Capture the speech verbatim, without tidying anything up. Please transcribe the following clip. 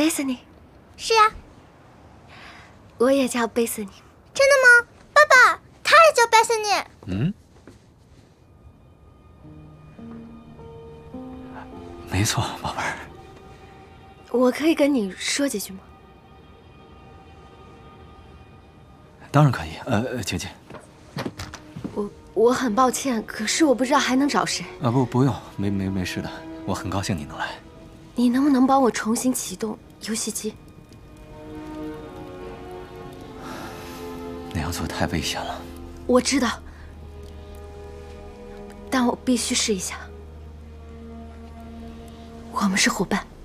贝斯尼。 是呀。 我也叫贝斯尼。 真的吗？爸爸，他也叫贝斯尼。 嗯。没错，宝贝儿。 我可以跟你说几句吗？ 当然可以。呃，请进。 我我很抱歉，可是我不知道还能找谁。 啊，不，不用，没没没事的。我很高兴你能来。 你能不能帮我重新启动游戏机？ 那样做太危险了。 我知道，但我必须试一下。我们是伙伴。